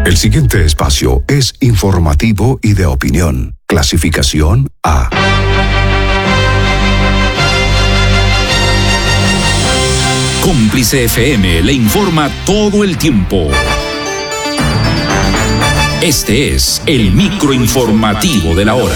El siguiente espacio es informativo y de opinión. Clasificación A. Cómplice FM le informa todo el tiempo. Este es el microinformativo de la hora.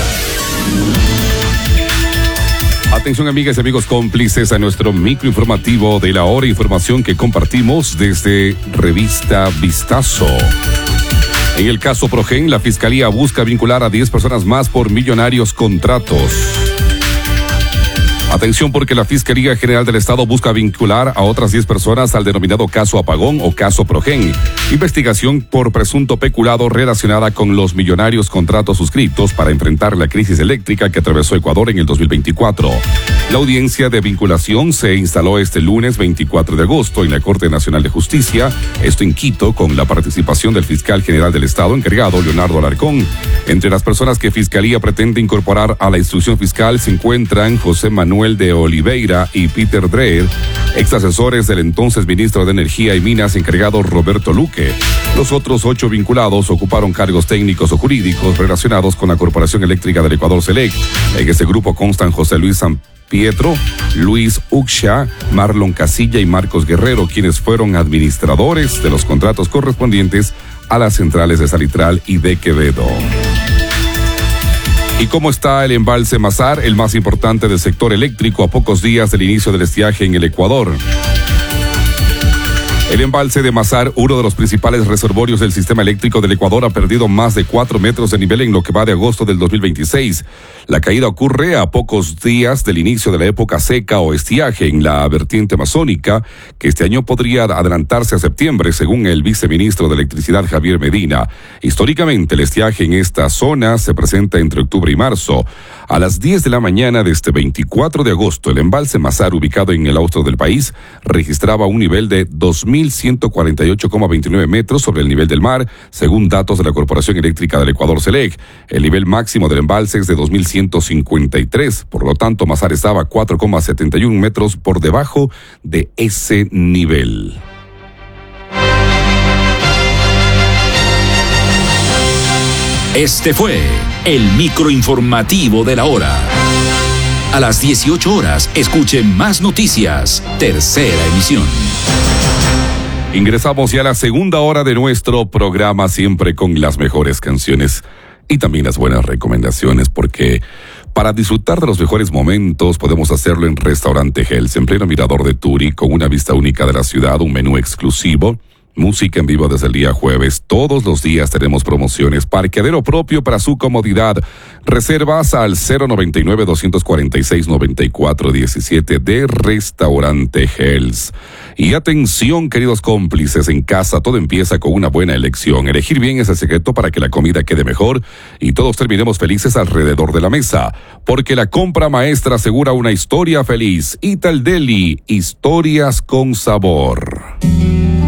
Atención, amigas y amigos cómplices, a nuestro microinformativo de la hora, información que compartimos desde Revista Vistazo. En el caso Progen, la Fiscalía busca vincular a 10 personas más por millonarios contratos. Atención, porque la Fiscalía General del Estado busca vincular a otras 10 personas al denominado caso Apagón o caso Progen. Investigación por presunto peculado relacionada con los millonarios contratos suscritos para enfrentar la crisis eléctrica que atravesó Ecuador en el 2024. La audiencia de vinculación se instaló este lunes 24 de agosto en la Corte Nacional de Justicia, esto en Quito, con la participación del fiscal general del Estado encargado, Leonardo Alarcón. Entre las personas que Fiscalía pretende incorporar a la instrucción fiscal se encuentran José Manuel de Oliveira y Peter Dreher, ex asesores del entonces ministro de Energía y Minas encargado Roberto Luque. Los otros 8 vinculados ocuparon cargos técnicos o jurídicos relacionados con la Corporación Eléctrica del Ecuador, CELEC. En este grupo constan José Luis San Pietro, Luis Uxia, Marlon Casilla y Marcos Guerrero, quienes fueron administradores de los contratos correspondientes a las centrales de Salitral y de Quevedo. ¿Y cómo está el embalse Mazar, el más importante del sector eléctrico a pocos días del inicio del estiaje en el Ecuador? El embalse de Mazar, uno de los principales reservorios del sistema eléctrico del Ecuador, ha perdido más de 4 metros de nivel en lo que va de agosto del 2026. La caída ocurre a pocos días del inicio de la época seca o estiaje en la vertiente amazónica, que este año podría adelantarse a septiembre, según el viceministro de Electricidad Javier Medina. Históricamente, el estiaje en esta zona se presenta entre octubre y marzo. A las 10 de la mañana de este 24 de agosto, el embalse Mazar, ubicado en el austro del país, registraba un nivel de 2.148,29 metros sobre el nivel del mar, según datos de la Corporación Eléctrica del Ecuador, CELEC. El nivel máximo del embalse es de 2.153, por lo tanto, Mazar estaba 4,71 metros por debajo de ese nivel. Este fue el microinformativo de la hora. A las 18 horas, escuche más noticias. Tercera emisión. Ingresamos ya a la segunda hora de nuestro programa, siempre con las mejores canciones y también las buenas recomendaciones, porque para disfrutar de los mejores momentos podemos hacerlo en Restaurante Hells, en pleno mirador de Turi, con una vista única de la ciudad, un menú exclusivo, música en vivo desde el día jueves. Todos los días tenemos promociones, parqueadero propio para su comodidad. Reservas al 099-246-9417 de Restaurante Hells. Y atención, queridos cómplices, en casa todo empieza con una buena elección. Elegir bien es el secreto para que la comida quede mejor y todos terminemos felices alrededor de la mesa. Porque la compra maestra asegura una historia feliz. Ital Deli, historias con sabor.